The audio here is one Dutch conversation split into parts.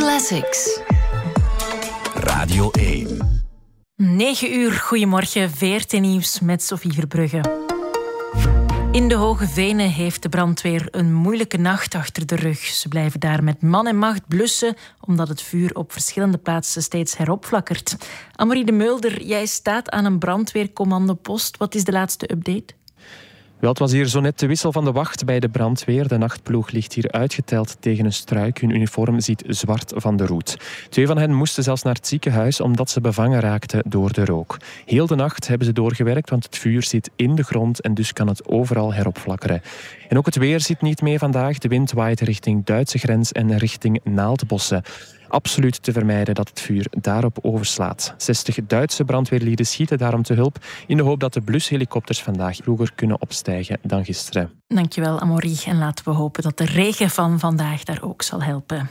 Classics. Radio 1. 9 uur, goedemorgen, VRT Nieuws met Sophie Verbrugge. In de Hoge Venen heeft de brandweer een moeilijke nacht achter de rug. Ze blijven daar met man en macht blussen, omdat het vuur op verschillende plaatsen steeds heropflakkert. Amorie de Mulder, jij staat aan een brandweercommandopost. Wat is de laatste update? Wel, het was hier zo net de wissel van de wacht bij de brandweer. De nachtploeg ligt hier uitgeteld tegen een struik. Hun uniform ziet zwart van de roet. 2 van hen moesten zelfs naar het ziekenhuis omdat ze bevangen raakten door de rook. Heel de nacht hebben ze doorgewerkt, want het vuur zit in de grond en dus kan het overal heropflakkeren. En ook het weer zit niet mee vandaag. De wind waait richting Duitse grens en richting Naaldbossen. Absoluut te vermijden dat het vuur daarop overslaat. 60 Duitse brandweerlieden schieten daarom te hulp in de hoop dat de blushelikopters vandaag vroeger kunnen opstijgen dan gisteren. Dankjewel, Amorie. En laten we hopen dat de regen van vandaag daar ook zal helpen.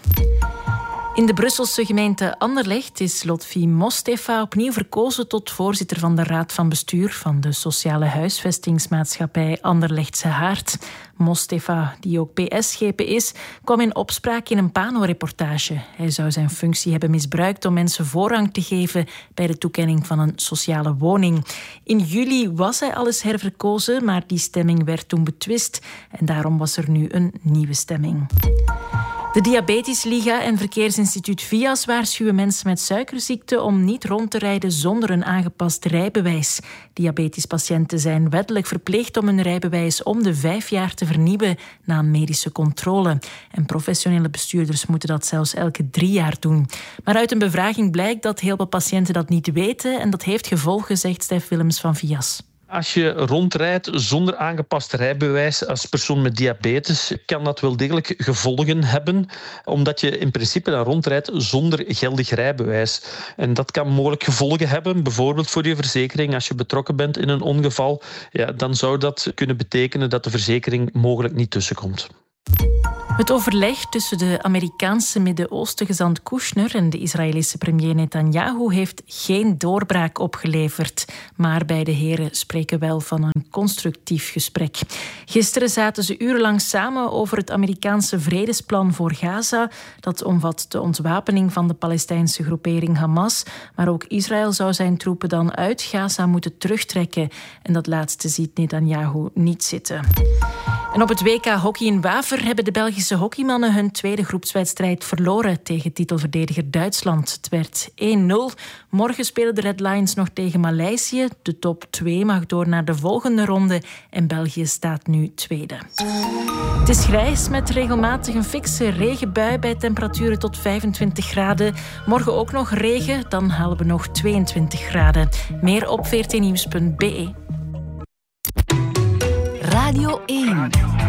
In de Brusselse gemeente Anderlecht is Lotfi Mostefa opnieuw verkozen tot voorzitter van de Raad van Bestuur van de sociale huisvestingsmaatschappij Anderlechtse Haard. Mostefa, die ook PS-schepen is, kwam in opspraak in een Pano-reportage. Hij zou zijn functie hebben misbruikt om mensen voorrang te geven bij de toekenning van een sociale woning. In juli was hij al eens herverkozen, maar die stemming werd toen betwist en daarom was er nu een nieuwe stemming. De Diabetesliga en Verkeersinstituut VIAS waarschuwen mensen met suikerziekte om niet rond te rijden zonder een aangepast rijbewijs. Diabetespatiënten zijn wettelijk verplicht om hun rijbewijs om de 5 jaar te vernieuwen na een medische controle. En professionele bestuurders moeten dat zelfs elke 3 jaar doen. Maar uit een bevraging blijkt dat heel veel patiënten dat niet weten en dat heeft gevolgen, zegt Stef Willems van VIAS. Als je rondrijdt zonder aangepast rijbewijs als persoon met diabetes, kan dat wel degelijk gevolgen hebben, omdat je in principe dan rondrijdt zonder geldig rijbewijs. En dat kan mogelijk gevolgen hebben, bijvoorbeeld voor je verzekering. Als je betrokken bent in een ongeval, ja, dan zou dat kunnen betekenen dat de verzekering mogelijk niet tussenkomt. Het overleg tussen de Amerikaanse Midden-Oosten gezant Kushner en de Israëlische premier Netanyahu heeft geen doorbraak opgeleverd. Maar beide heren spreken wel van een constructief gesprek. Gisteren zaten ze urenlang samen over het Amerikaanse vredesplan voor Gaza. Dat omvat de ontwapening van de Palestijnse groepering Hamas. Maar ook Israël zou zijn troepen dan uit Gaza moeten terugtrekken. En dat laatste ziet Netanyahu niet zitten. En op het WK Hockey in Waver hebben de Belgische hockeymannen hun tweede groepswedstrijd verloren tegen titelverdediger Duitsland. Het werd 1-0. Morgen spelen de Red Lions nog tegen Maleisië. De top 2 mag door naar de volgende ronde en België staat nu tweede. Het is grijs met regelmatig een fikse regenbui bij temperaturen tot 25 graden. Morgen ook nog regen, dan halen we nog 22 graden. Meer op vrtnieuws.be. Radio 1.